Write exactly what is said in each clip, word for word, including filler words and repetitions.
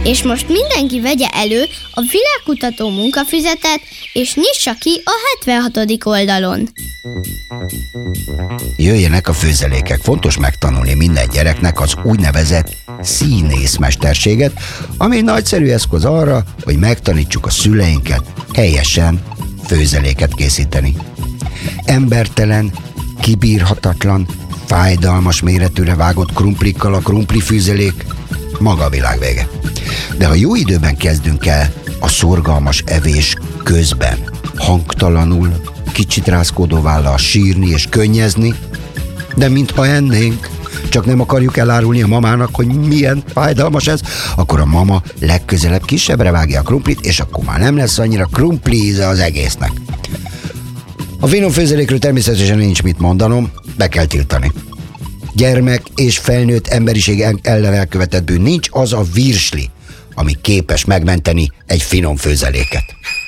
És most mindenki vegye elő a világkutató munkafüzetet, és nyissa ki a hetvenhatodik oldalon. Jöjjenek a főzelékek. Fontos megtanulni minden gyereknek az úgynevezett színészmesterséget, ami nagyszerű eszköz arra, hogy megtanítsuk a szüleinket helyesen főzeléket készíteni. Embertelen, kibírhatatlan, fájdalmas méretűre vágott krumplikkal a krumplifűzelék maga a világ vége. De ha jó időben kezdünk el a szorgalmas evés közben, hangtalanul, kicsit rázkódó vállal sírni és könnyezni, de mintha ennénk, csak nem akarjuk elárulni a mamának, hogy milyen fájdalmas ez, akkor a mama legközelebb kisebbre vágja a krumplit, és akkor már nem lesz annyira krumpli íze az egésznek. A finom főzelékről természetesen nincs mit mondanom, be kell tiltani. Gyermek és felnőtt emberiség ellen elkövetett bűn, nincs az a virsli, ami képes megmenteni egy finom főzeléket.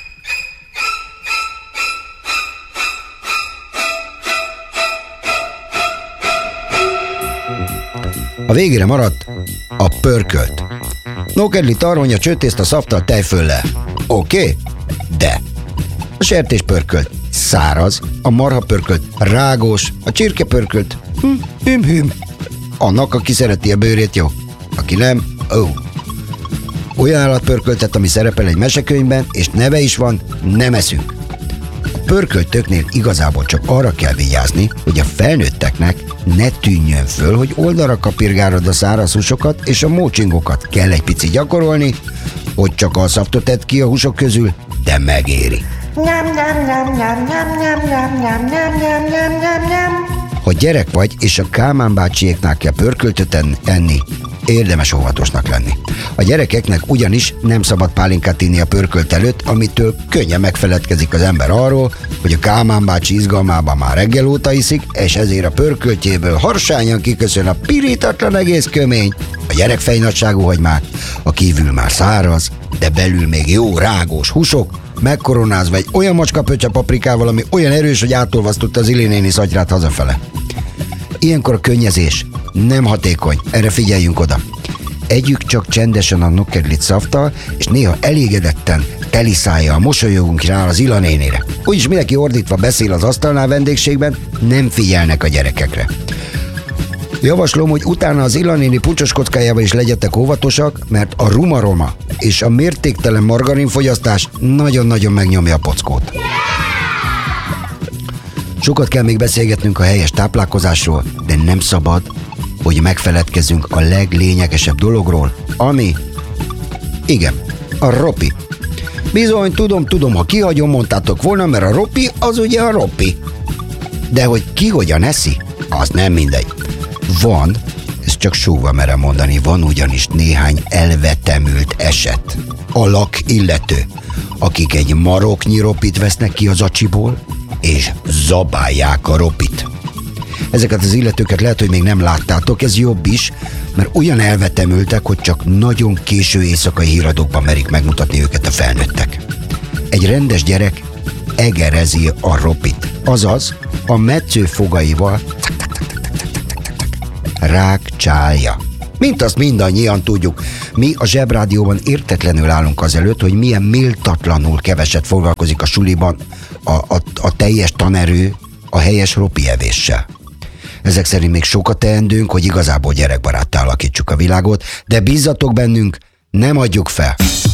A végére maradt a pörkölt. Nókedli, tarhonya, csőtészta, szaftal, tejföllel. Oké? Okay? De a sertéspörkölt száraz, a marhapörkölt rágós, a csirkepörkölt hm, hüm hüm. Annak, aki szereti a bőrét, jó. Aki nem, ó. Oh. Olyan állatpörköltet, ami szerepel egy mesekönyvben, és neve is van, nem eszünk. A pörköltöknél igazából csak arra kell vigyázni, hogy a felnőtteknek ne tűnjön föl, hogy oldalra kapirgálod a száraz húsokat, és a mócsingokat kell egy picit gyakorolni, hogy csak a szaftot edd ki a húsok közül, de megéri. Ha gyerek vagy, és a Kálmán bácsiéknál kell pörköltöt enni, érdemes óvatosnak lenni. A gyerekeknek ugyanis nem szabad pálinkát inni a pörkölt előtt, amitől könnyen megfeledkezik az ember arról, hogy a Kálmán bácsi izgalmában már reggel óta iszik, és ezért a pörköltjéből harsányan kiköszön a pirítatlan egész kömény, a gyerek fejnagyságú hagymát, a kívül már száraz, de belül még jó rágós húsok, megkoronázva egy olyan macskapöccse paprikával, ami olyan erős, hogy átolvasztotta az Ili néni szatyrát hazafele. Ilyenkor a könnyezés nem hatékony, erre figyeljünk oda. Együk csak csendesen a nokkedlit szaftal, és néha elégedetten teli szájjal mosolyogunk rá az Ila nénire. Úgyis mindenki ordítva beszél az asztalnál vendégségben, nem figyelnek a gyerekekre. Javaslom, hogy utána az Ila néni puncsos kockájával is legyetek óvatosak, mert a rumaroma és a mértéktelen margarinfogyasztás nagyon-nagyon megnyomja a pockót. Sokat kell még beszélgetnünk a helyes táplálkozásról, de nem szabad, hogy megfeledkezzünk a leglényegesebb dologról, ami, igen, a ropi. Bizony, tudom, tudom, ha kihagyom, mondtátok volna, mert a ropi az ugye a ropi. De hogy ki hogyan eszi, az nem mindegy. Van, ezt csak súgva merem mondani, van ugyanis néhány elvetemült eset. Alak illető, akik egy maroknyi ropit vesznek ki az acsiból, és zabálják a ropit. Ezeket az illetőket lehet, hogy még nem láttátok, ez jobb is, mert olyan elvetemültek, hogy csak nagyon késő éjszakai híradókban merik megmutatni őket a felnőttek. Egy rendes gyerek egerezi a ropit, azaz a metsző fogaival rágcsálja. Mint azt mindannyian tudjuk, mi a Zsebrádióban értetlenül állunk azelőtt, hogy milyen méltatlanul keveset foglalkozik a suliban a, a, a teljes tanerő a helyes ropi evéssel. Ezek szerint még sokat teendőnk, hogy igazából gyerekbaráttá alakítsuk a világot, de bízzatok bennünk, nem adjuk fel!